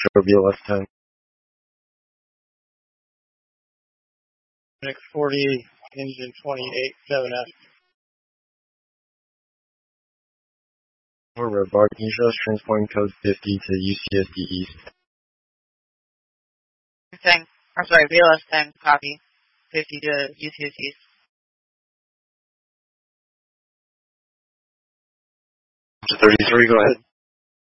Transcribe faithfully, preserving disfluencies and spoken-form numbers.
Show B L S ten. X forty, engine twenty-eight seven F. Red Bar, can you show us transporting code fifty to U C S D East? ten, I'm sorry, B L S ten, copy. fifty to U C S East. thirty-three, go ahead.